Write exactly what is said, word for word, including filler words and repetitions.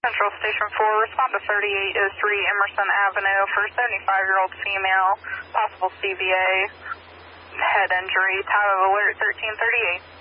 Central Station four, respond to thirty-eight oh three Emerson Avenue for seventy-five-year-old female, possible C V A, head injury, time of alert thirteen thirty-eight.